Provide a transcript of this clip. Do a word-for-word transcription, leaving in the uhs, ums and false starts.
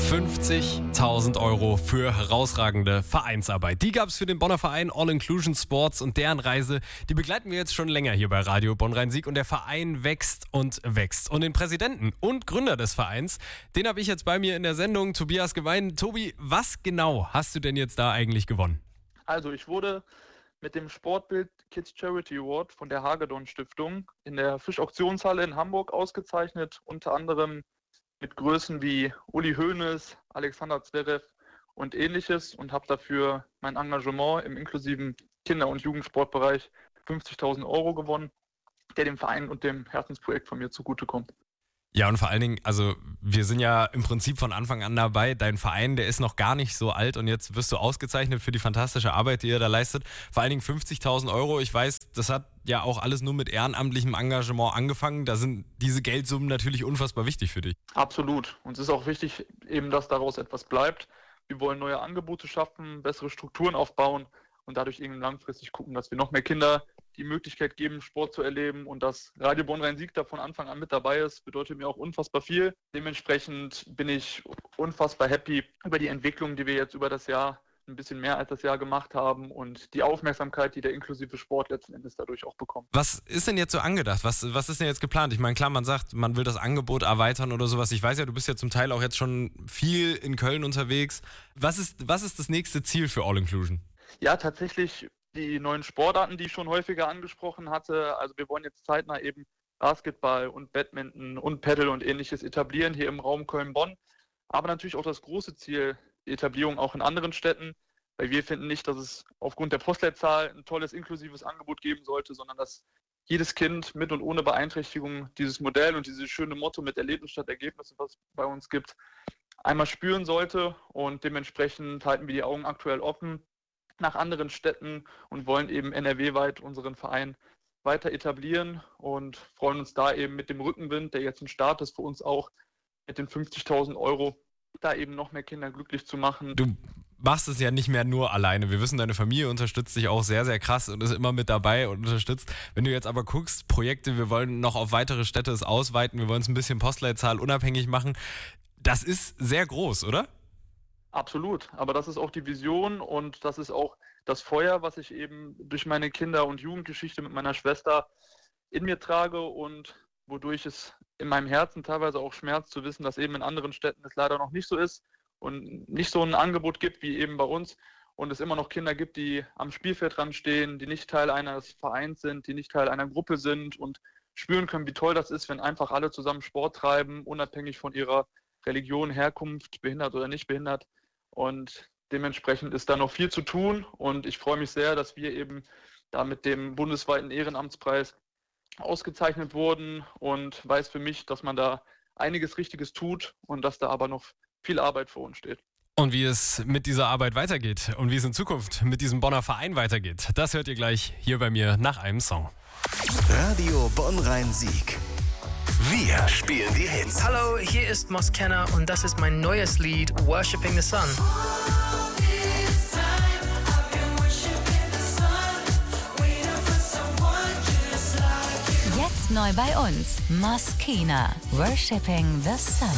fünfzigtausend Euro für herausragende Vereinsarbeit. Die gab es für den Bonner Verein All Inclusion Sports und deren Reise, die begleiten wir jetzt schon länger hier bei Radio Bonn-Rhein-Sieg und der Verein wächst und wächst. Und den Präsidenten und Gründer des Vereins, den habe ich jetzt bei mir in der Sendung, Tobias Gewein. Tobi, was genau hast du denn jetzt da eigentlich gewonnen? Also ich wurde mit dem Sportbild Kids Charity Award von der Hagedorn Stiftung in der Fischauktionshalle in Hamburg ausgezeichnet, unter anderem mit Größen wie Uli Hoeneß, Alexander Zverev und ähnliches und habe dafür mein Engagement im inklusiven Kinder- und Jugendsportbereich fünfzigtausend Euro gewonnen, der dem Verein und dem Herzensprojekt von mir zugutekommt. Ja, und vor allen Dingen, also wir sind ja im Prinzip von Anfang an dabei. Dein Verein, der ist noch gar nicht so alt und jetzt wirst du ausgezeichnet für die fantastische Arbeit, die ihr da leistet. Vor allen Dingen fünfzigtausend Euro. Ich weiß, das hat ja auch alles nur mit ehrenamtlichem Engagement angefangen. Da sind diese Geldsummen natürlich unfassbar wichtig für dich. Absolut. Uns ist auch wichtig, eben, dass daraus etwas bleibt. Wir wollen neue Angebote schaffen, bessere Strukturen aufbauen und dadurch irgendwie langfristig gucken, dass wir noch mehr Kinder die Möglichkeit geben, Sport zu erleben, und dass Radio Bonn-Rhein-Sieg da von Anfang an mit dabei ist, bedeutet mir auch unfassbar viel. Dementsprechend bin ich unfassbar happy über die Entwicklung, die wir jetzt über das Jahr, ein bisschen mehr als das Jahr gemacht haben und die Aufmerksamkeit, die der inklusive Sport letzten Endes dadurch auch bekommt. Was ist denn jetzt so angedacht? Was, was ist denn jetzt geplant? Ich meine, klar, man sagt, man will das Angebot erweitern oder sowas. Ich weiß ja, du bist ja zum Teil auch jetzt schon viel in Köln unterwegs. Was ist, was ist das nächste Ziel für All Inclusion? Ja, tatsächlich die neuen Sportarten, die ich schon häufiger angesprochen hatte. Also wir wollen jetzt zeitnah eben Basketball und Badminton und Paddle und ähnliches etablieren hier im Raum Köln-Bonn. Aber natürlich auch das große Ziel, die Etablierung auch in anderen Städten, weil wir finden nicht, dass es aufgrund der Postleitzahl ein tolles inklusives Angebot geben sollte, sondern dass jedes Kind mit und ohne Beeinträchtigung dieses Modell und dieses schöne Motto mit Erlebnis statt Ergebnisse, was es bei uns gibt, einmal spüren sollte, und dementsprechend halten wir die Augen aktuell offen nach anderen Städten und wollen eben N R W-weit unseren Verein weiter etablieren und freuen uns da eben mit dem Rückenwind, der jetzt ein Start ist für uns auch, mit den fünfzigtausend Euro, da eben noch mehr Kinder glücklich zu machen. Du machst es ja nicht mehr nur alleine. Wir wissen, deine Familie unterstützt dich auch sehr, sehr krass und ist immer mit dabei und unterstützt. Wenn du jetzt aber guckst, Projekte, wir wollen noch auf weitere Städte es ausweiten, wir wollen es ein bisschen Postleitzahl unabhängig machen, das ist sehr groß, oder? Absolut, aber das ist auch die Vision und das ist auch das Feuer, was ich eben durch meine Kinder- und Jugendgeschichte mit meiner Schwester in mir trage und wodurch es in meinem Herzen teilweise auch schmerzt zu wissen, dass eben in anderen Städten es leider noch nicht so ist und nicht so ein Angebot gibt wie eben bei uns und es immer noch Kinder gibt, die am Spielfeldrand stehen, die nicht Teil eines Vereins sind, die nicht Teil einer Gruppe sind und spüren können, wie toll das ist, wenn einfach alle zusammen Sport treiben, unabhängig von ihrer Religion, Herkunft, behindert oder nicht behindert. Und dementsprechend ist da noch viel zu tun und ich freue mich sehr, dass wir eben da mit dem bundesweiten Ehrenamtspreis ausgezeichnet wurden und weiß für mich, dass man da einiges Richtiges tut und dass da aber noch viel Arbeit vor uns steht. Und wie es mit dieser Arbeit weitergeht und wie es in Zukunft mit diesem Bonner Verein weitergeht, das hört ihr gleich hier bei mir nach einem Song. Radio Bonn-Rhein-Sieg. Wir spielen die Hits. Hallo, hier ist Moskenna und das ist mein neues Lied Worshipping the Sun. Jetzt neu bei uns, Moskenna, Worshipping the Sun.